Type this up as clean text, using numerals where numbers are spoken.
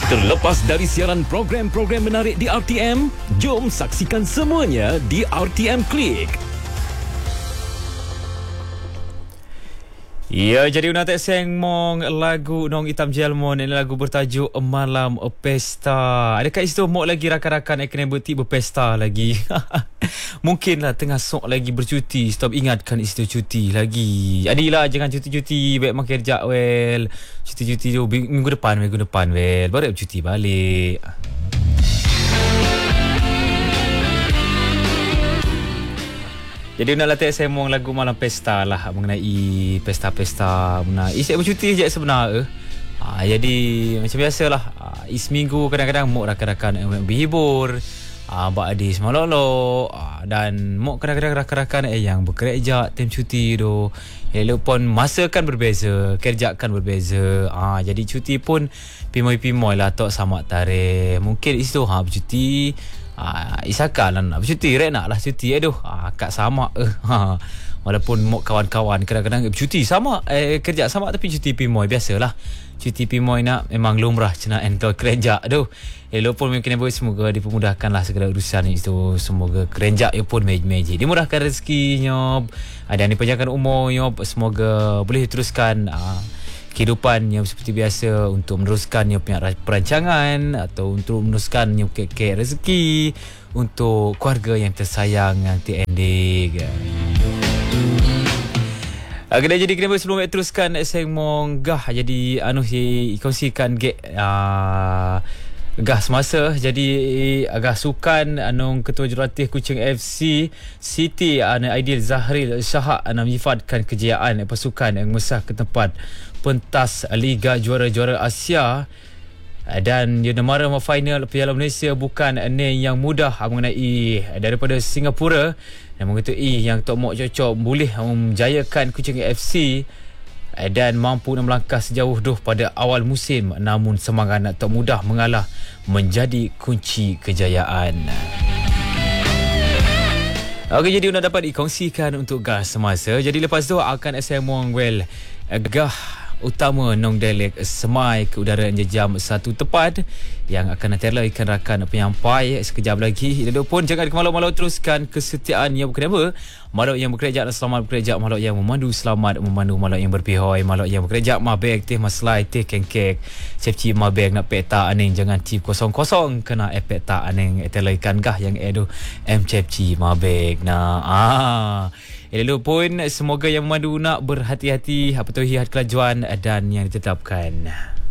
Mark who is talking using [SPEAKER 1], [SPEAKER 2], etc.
[SPEAKER 1] Terlepas dari siaran program-program menarik di RTM, jom saksikan semuanya di RTM Klik.
[SPEAKER 2] Ya, jadi una tak seng mong lagu Nong Hitam Jelmon. Ini lagu bertajuk Malam Pesta. Adakah itu mok lagi rakan-rakan kena berpesta lagi? Mungkinlah tengah sok lagi bercuti. Stop ingatkan istilah cuti lagi. Jadilah jangan cuti-cuti. Baik makin kerja well. Cuti-cuti tu minggu depan well. Baru cuti balik. Jadi nak latih saya mong lagu Malam Pesta lah mengenai pesta-pesta mengenai saya bercuti je sebenarnya. Jadi macam biasalah. Seminggu kadang-kadang mok rakan-rakan berhibur. Bak adi semalolo. Dan mok kadang-kadang rakan-rakan yang bekerja time cuti tu. Elok pun masa kan berbeza, kerja kan berbeza. Jadi cuti pun pimoy-pimoy lah tok sama tarikh. Mungkin itu bercuti. Isakan lah nak bercuti, nak lah cuti. Kak sama walaupun mok kawan-kawan kadang-kadang bercuti sama, kerja sama tapi cuti pimoy biasalah. Cuti pimoy nak memang lumrah cina engkau kerja tu. Elok pun mungkin semoga dipermudahkanlah segala urusan itu. Semoga kerja pun meji dimurahkan rezekinya dan dipanjangkan umurnya. Semoga boleh teruskan kehidupan yang seperti biasa untuk meneruskan yang punya perancangan atau untuk meneruskan yang kek rezeki untuk keluarga yang tersayang nanti ending. Kedai jadi kena sebelum teruskan segmen gah jadi kongsikan gah semasa jadi agak sukan anong ketua jurulatih Kuching FC Siti Aidil Zahril Syahak menyifatkan kejayaan pasukan yang mesah ke tempat pentas Liga Juara-Juara Asia dan Yunamara final Piala Malaysia bukan yang mudah mengenai daripada Singapura dan mengetahui yang Tok Mok Cocok boleh menjayakan Kuching FC dan mampu melangkah sejauh pada awal musim, namun semangat tak mudah mengalah menjadi kunci kejayaan. Okey, jadi anda dapat dikongsikan untuk gah semasa. Jadi lepas tu akan SMong gah utama Nong Delek semai ke udara jam 1 tepat yang akan nanti ikan rakan penyampai sekejap lagi. Lalu pun jangan kemalau-malau, teruskan kesetiaan yang berkenapa makhluk yang bekerja selamat bekerja, makhluk yang memandu selamat memandu, makhluk yang berpihoi, makhluk yang bekerja mabek teh maslai teh kengkek cepci mabek nak peta aning jangan cip kosong-kosong kena peta aning telaikan gah yang edu cepci mabek Lalu pun semoga yang memandu nak berhati-hati, patuhi had kelajuan dan yang ditetapkan.